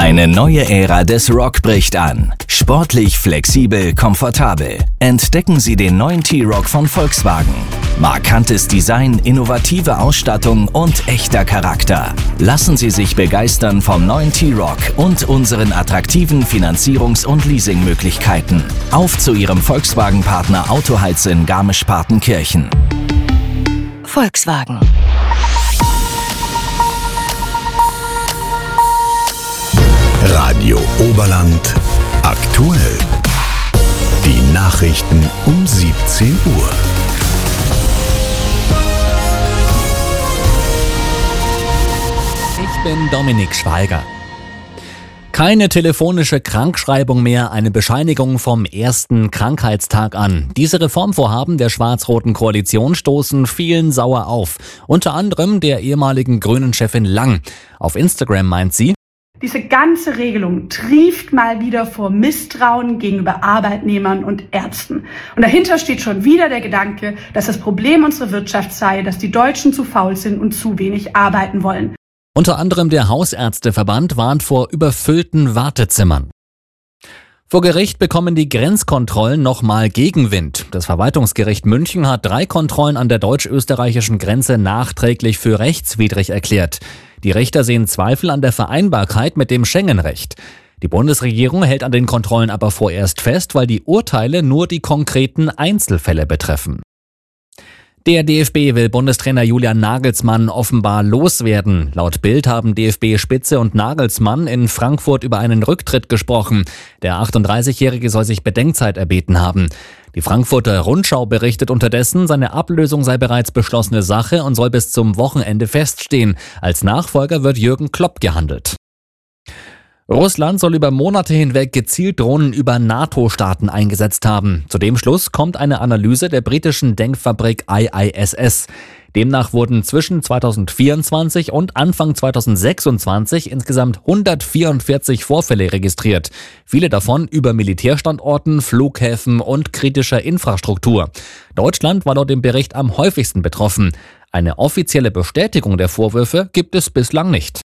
Eine neue Ära des Rock bricht an. Sportlich, flexibel, komfortabel. Entdecken Sie den neuen T-Roc von Volkswagen. Markantes Design, innovative Ausstattung und echter Charakter. Lassen Sie sich begeistern vom neuen T-Roc und unseren attraktiven Finanzierungs- und Leasingmöglichkeiten. Auf zu Ihrem Volkswagen-Partner Autoheiz in Garmisch-Partenkirchen. Volkswagen. Radio Oberland aktuell. Die Nachrichten um 17 Uhr. Ich bin Dominik Schweiger. Keine telefonische Krankschreibung mehr, eine Bescheinigung vom ersten Krankheitstag an. Diese Reformvorhaben der schwarz-roten Koalition stoßen vielen sauer auf. Unter anderem der ehemaligen Grünen-Chefin Lang. Auf Instagram meint sie: Diese ganze Regelung trieft mal wieder vor Misstrauen gegenüber Arbeitnehmern und Ärzten. Und dahinter steht schon wieder der Gedanke, dass das Problem unserer Wirtschaft sei, dass die Deutschen zu faul sind und zu wenig arbeiten wollen. Unter anderem der Hausärzteverband warnt vor überfüllten Wartezimmern. Vor Gericht bekommen die Grenzkontrollen nochmal Gegenwind. Das Verwaltungsgericht München hat 3 Kontrollen an der deutsch-österreichischen Grenze nachträglich für rechtswidrig erklärt. Die Richter sehen Zweifel an der Vereinbarkeit mit dem Schengen-Recht. Die Bundesregierung hält an den Kontrollen aber vorerst fest, weil die Urteile nur die konkreten Einzelfälle betreffen. Der DFB will Bundestrainer Julian Nagelsmann offenbar loswerden. Laut Bild haben DFB-Spitze und Nagelsmann in Frankfurt über einen Rücktritt gesprochen. Der 38-Jährige soll sich Bedenkzeit erbeten haben. Die Frankfurter Rundschau berichtet unterdessen, seine Ablösung sei bereits beschlossene Sache und soll bis zum Wochenende feststehen. Als Nachfolger wird Jürgen Klopp gehandelt. Russland soll über Monate hinweg gezielt Drohnen über NATO-Staaten eingesetzt haben. Zu dem Schluss kommt eine Analyse der britischen Denkfabrik IISS. Demnach wurden zwischen 2024 und Anfang 2026 insgesamt 144 Vorfälle registriert. Viele davon über Militärstandorten, Flughäfen und kritischer Infrastruktur. Deutschland war laut dem Bericht am häufigsten betroffen. Eine offizielle Bestätigung der Vorwürfe gibt es bislang nicht.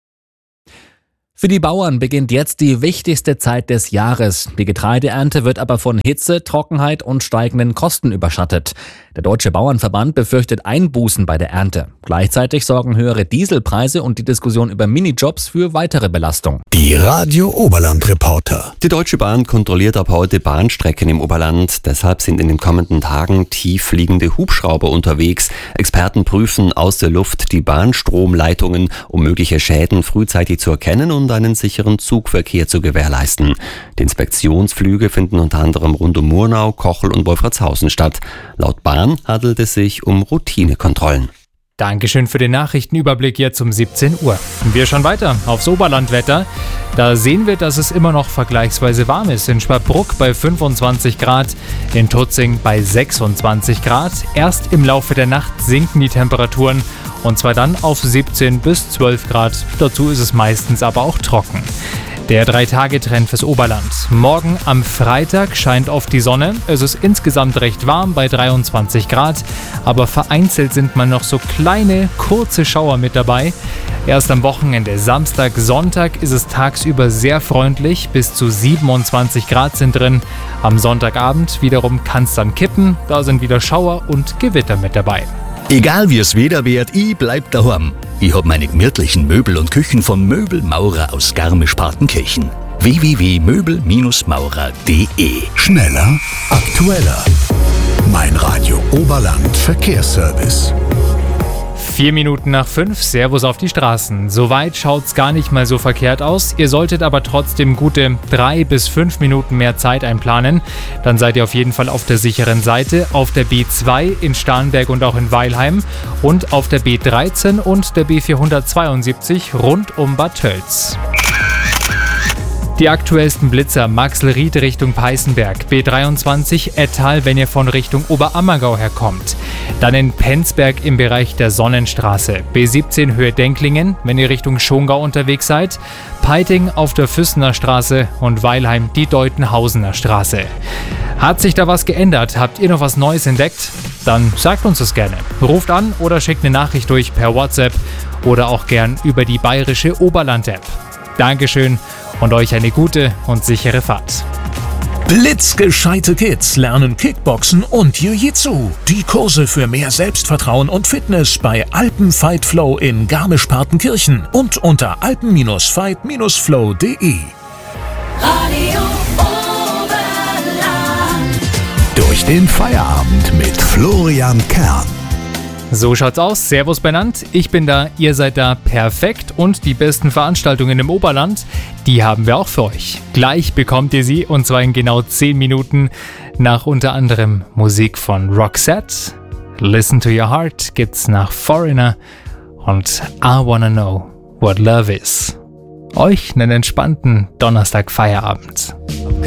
Für die Bauern beginnt jetzt die wichtigste Zeit des Jahres. Die Getreideernte wird aber von Hitze, Trockenheit und steigenden Kosten überschattet. Der Deutsche Bauernverband befürchtet Einbußen bei der Ernte. Gleichzeitig sorgen höhere Dieselpreise und die Diskussion über Minijobs für weitere Belastung. Die Radio Oberland Reporter. Die Deutsche Bahn kontrolliert ab heute Bahnstrecken im Oberland. Deshalb sind in den kommenden Tagen tieffliegende Hubschrauber unterwegs. Experten prüfen aus der Luft die Bahnstromleitungen, um mögliche Schäden frühzeitig zu erkennen und einen sicheren Zugverkehr zu gewährleisten. Die Inspektionsflüge finden unter anderem rund um Murnau, Kochel und Wolfratshausen statt. Laut Bahn handelt es sich um Routinekontrollen. Dankeschön für den Nachrichtenüberblick jetzt um 17 Uhr. Wir schauen weiter aufs Oberlandwetter. Da sehen wir, dass es immer noch vergleichsweise warm ist. In Schwabruck bei 25 Grad, in Tutzing bei 26 Grad. Erst im Laufe der Nacht sinken die Temperaturen und zwar dann auf 17 bis 12 Grad. Dazu ist es meistens aber auch trocken. Der 3-Tage-Trend fürs Oberland. Morgen am Freitag scheint oft die Sonne. Es ist insgesamt recht warm bei 23 Grad, aber vereinzelt sind mal noch so kleine, kurze Schauer mit dabei. Erst am Wochenende, Samstag, Sonntag, ist es tagsüber sehr freundlich. Bis zu 27 Grad sind drin. Am Sonntagabend wiederum kann es dann kippen. Da sind wieder Schauer und Gewitter mit dabei. Egal wie es Wetter wird, ich bleib daheim. Ich hab meine gemütlichen Möbel und Küchen von Möbelmaurer aus Garmisch-Partenkirchen. www.möbel-maurer.de. Schneller, aktueller. Mein Radio Oberland Verkehrsservice. 4 Minuten nach 5, Servus auf die Straßen. Soweit schaut's gar nicht mal so verkehrt aus. Ihr solltet aber trotzdem gute 3 bis 5 Minuten mehr Zeit einplanen. Dann seid ihr auf jeden Fall auf der sicheren Seite. Auf der B2 in Starnberg und auch in Weilheim und auf der B13 und der B472 rund um Bad Tölz. Die aktuellsten Blitzer: Maxl-Ried Richtung Peißenberg, B23 Ettal, wenn ihr von Richtung Oberammergau herkommt. Dann in Penzberg im Bereich der Sonnenstraße, B17 Höhe Denklingen, wenn ihr Richtung Schongau unterwegs seid, Peiting auf der Füssener Straße und Weilheim die Deutenhausener Straße. Hat sich da was geändert? Habt ihr noch was Neues entdeckt? Dann sagt uns das gerne. Ruft an oder schickt eine Nachricht durch per WhatsApp oder auch gern über die bayerische Oberland-App. Dankeschön und euch eine gute und sichere Fahrt. Blitzgescheite Kids lernen Kickboxen und Jiu-Jitsu. Die Kurse für mehr Selbstvertrauen und Fitness bei Alpen Fight Flow in Garmisch-Partenkirchen und unter alpen-fight-flow.de. Radio Oberland. Durch den Feierabend mit Florian Kern. So schaut's aus. Servus benannt. Ich bin da, ihr seid da, perfekt. Und die besten Veranstaltungen im Oberland, die haben wir auch für euch. Gleich bekommt ihr sie, und zwar in genau 10 Minuten, nach unter anderem Musik von Roxette. Listen to Your Heart gibt's nach Foreigner und I Wanna Know What Love Is. Euch einen entspannten Donnerstag-Feierabend.